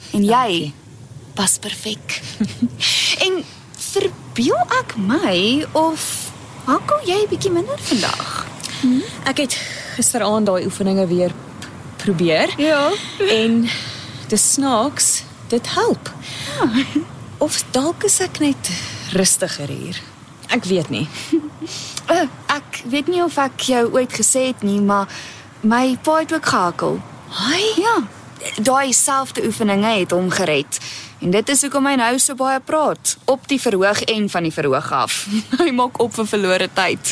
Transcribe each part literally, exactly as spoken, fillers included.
En jy pas perfek. En verbeel ek my of hakkel jy bietjie minder vandag? Hm? Ek het gisteraand daai oefeninge weer probeer. Ja. En dis snaaks, dit help. Ja. Of dalk is ek net rustiger hier. Ek weet nie. Uh, ek weet nie of ek jou ooit gesê het nie, maar my pa het ook gehakkel. Hai? Ja, daai selfde oefeninge het hom gered. En dit is hoekom hy nou so baie praat, op die verhoog en van die verhoog af. Hy maak op vir verlore tyd.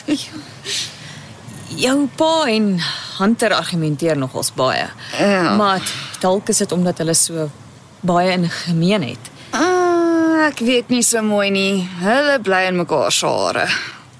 Jou pa en Hunter argumenteer nogals baie. Ja. Maar dalk is dit omdat hulle so baie in gemeen het. Uh, ek weet nie so mooi nie. Hulle bly in mekaar se hare.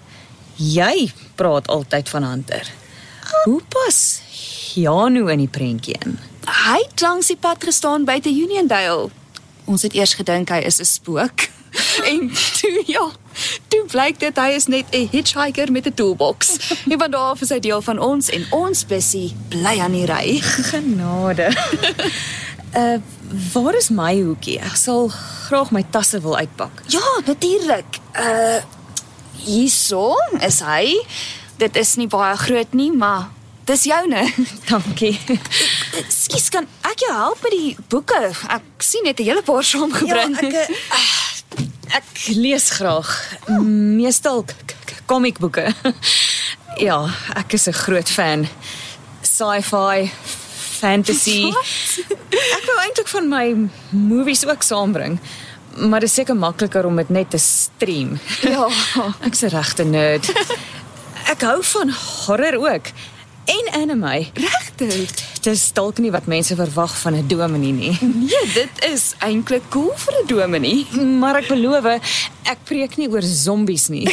Jy praat altyd van Hunter. Hoe pas Janu in die prentjie in? Hy het langs die pad gestaan buite Uniondale. Ons het eers gedink hy is 'n spook. En toe, ja, toe blyk dit hy is net 'n hitchhiker met 'n toolbox. En van daar af is hy deel van ons en ons bussie bly aan die ry. Genade. uh, waar is my hoekie? Ek sal graag my tasse wil uitpak. Ja, natuurlik. Uh hierso is hy. Dit is nie baie groot nie, maar dis joune. Dankie. Ekskuus, kan ek jou help met die boeke? Ek sien net 'n hele paar saamgebring. Ja, ek, uh, ek lees graag. Meestal comicboeke. Ja, ek is 'n groot fan. Sci-fi, fantasy. Ek wou eintlik van my movies ook saambring. Maar dit is seker makliker om dit net te stream. Ja. Ek's 'n regte nerd. Ek hou van horror ook. En anime. Regtig? Dis dalk nie wat mense verwag van 'n dominee nie. Nee, dit is eintlik cool vir 'n dominee. Maar ek beloof, ek preek nie oor zombies nie.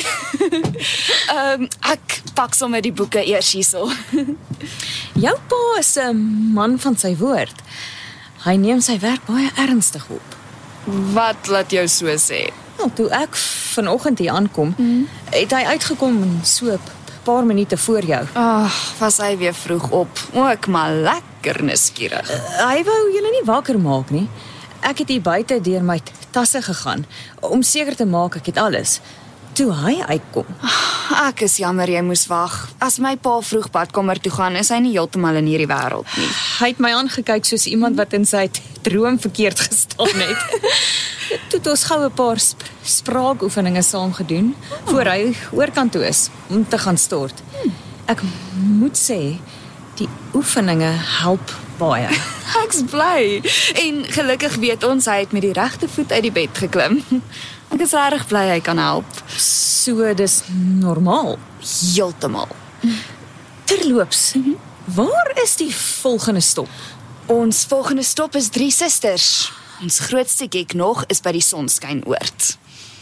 Ehm um, ek pak sommer die boeke eers hierso. Jou pa is 'n man van sy woord. Hy neem sy werk baie ernstig op. Wat laat jou so sê? Nou, toe ek vanoggend hier aankom, hmm. het hy uitgekom in so 'n paar minute voor jou. Ag, oh, was hy weer vroeg op. Ook maar lekker nuuskierig. Uh, hy wou julle nie wakker maak nie. Ek het hier buite deur my tasse gegaan om seker te maak ek het alles. Toe hy uitkom. Oh, ek is jammer jy moes wag. As my pa vroeg badkamer toe gaan, is hy nie heeltemal in hierdie wêreld nie. Hy het my aangekyk soos iemand wat in sy droom verkeerd gestaan het. Toe het ons gou 'n paar sp spraakoefeninge saam gedoen oh. voor hy oorkant toe is om te gaan stort. Hmm. Ek moet sê die oefeninge help baie. Ek's bly. En gelukkig weet ons hy het met die regte voet uit die bed geklim. Ek is reg bly hy kan help. So dis normaal. Heeltemal. Terloops, mm-hmm. waar is die volgende stop? Ons volgende stop is Drie Susters. Ons grootste gig nog is by die Sonskynoord.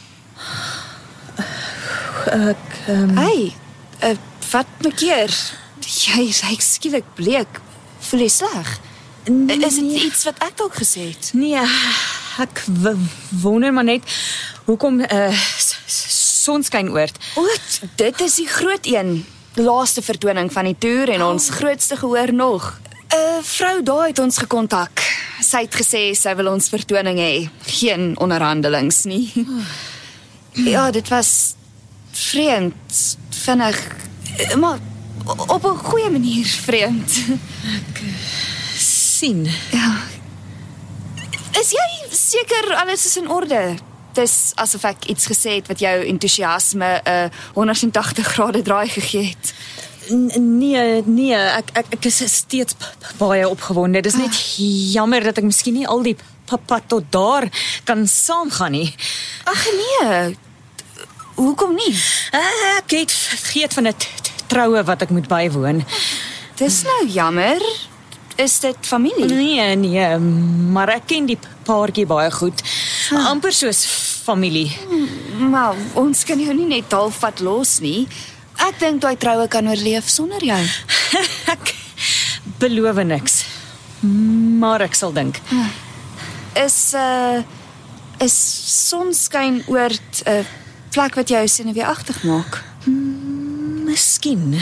Ek um... Hey, uh, wat maak keer? Jy is hy skielik bleek. Voel jy sleg? Nee. Is dit iets wat ek dalk gesê het? Nee, ek wonder maar net hoekom uh, Sonskynoord. O, dit is die groot een. Die laaste vertoning van die toer en oh. ons grootste gehoor nog. 'n uh, Vrou daar het ons gekontak. Sy het gesê sy wil ons vertoning hê. Geen onderhandelings nie. Oh. Ja, dit was vreemd, vinnig, maar op 'n goeie manier vreemd. Ek sien. Ja. Is jy seker alles is in orde? Dis asof ek iets gesê het wat jou entoesiasme 'n uh, honderdtagtig grade draai gegee het. Nee, nee, ek ek ek is steeds baie opgewonde. Dis net ah. jammer dat ek miskien nie al die papa tot daar kan saamgaan nie. Ag nee. Hoekom nie? Ek het vergeet van 'n troue wat ek moet bywoon. Dis nou jammer. Is dit familie? Nee, nee, maar ek ken die paartjie baie goed. Ah. Amper soos familie. Maar ons kan jou nie net halfvat los nie. Ek dink daai troue kan oorleef sonder jou. Ek beloof niks. Maar ek sal dink. Is uh is Sonskynoord 'n uh, plek wat jou senuweeagtig maak? Hmm, miskien.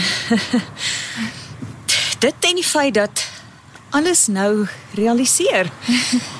Dit en die feit dat alles nou realiseer.